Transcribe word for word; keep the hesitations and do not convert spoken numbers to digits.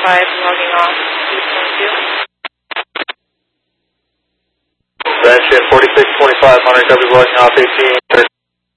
five, logging off, East one two. Branch in forty-six twenty-five, Hunter, W logging off eighteen.